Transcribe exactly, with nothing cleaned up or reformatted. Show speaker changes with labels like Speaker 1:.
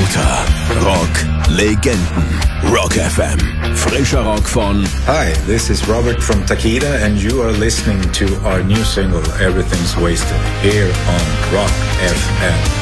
Speaker 1: Toyota. Rock Legenden. Rock F M. Frischer Rock von...
Speaker 2: Hi, this is Robert from Takeda and you are listening to our new single Everything's Wasted here on Rock F M.